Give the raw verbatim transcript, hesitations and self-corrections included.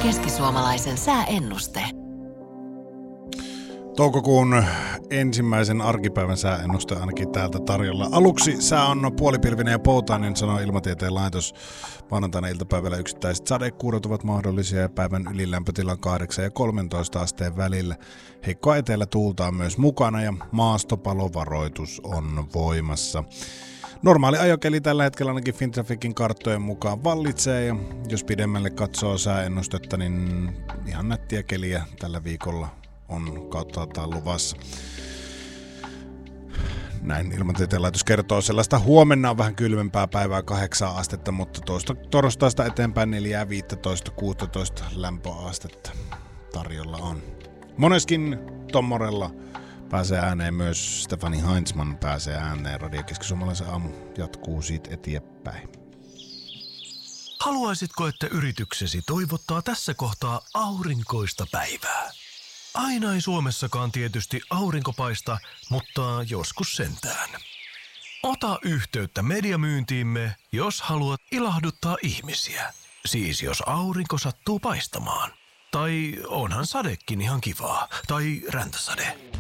Keskisuomalaisen sääennuste. Toukokuun ensimmäisen arkipäivän sääennuste ainakin täältä tarjolla. Aluksi sää on puolipilvinen ja poutainen, sanoo Ilmatieteen laitos. Maanantaina iltapäivällä yksittäiset sadekuuret ovat mahdollisia ja päivän ylilämpötila kahdeksan ja kolmetoista asteen välillä. Heikkoa etelä tuulta on myös mukana ja maastopalovaroitus on voimassa. Normaali ajokeli tällä hetkellä ainakin Fintraficin karttojen mukaan vallitsee ja jos pidemmälle katsoo sääennustetta, niin ihan nättiä keliä tällä viikolla on kautta luvassa. Näin Ilmatieteen laitos kertoo sellaista. Huomenna on vähän kylmempää päivää kahdeksan astetta, mutta toista torstaista eteenpäin neljä, viisitoista, kuusitoista lämpöastetta tarjolla on. Moneskin Tommorella pääsee ääneen, myös Stefani Heinzman pääsee ääneen. Radio Keski-Suomalaisen aamu jatkuu siitä eteenpäin. Haluaisitko, että yrityksesi toivottaa tässä kohtaa aurinkoista päivää? Aina ei Suomessakaan tietysti aurinko paista, mutta joskus sentään. Ota yhteyttä mediamyyntiimme, jos haluat ilahduttaa ihmisiä. Siis jos aurinko sattuu paistamaan. Tai onhan sadekin ihan kivaa. Tai räntäsade.